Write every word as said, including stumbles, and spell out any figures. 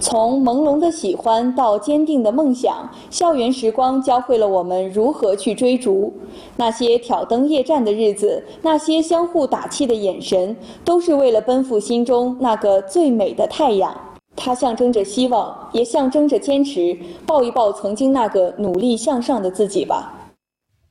从朦胧的喜欢到坚定的梦想，校园时光教会了我们如何去追逐。那些挑灯夜战的日子，那些相互打气的眼神，都是为了奔赴心中那个最美的太阳。它象征着希望，也象征着坚持。抱一抱曾经那个努力向上的自己吧。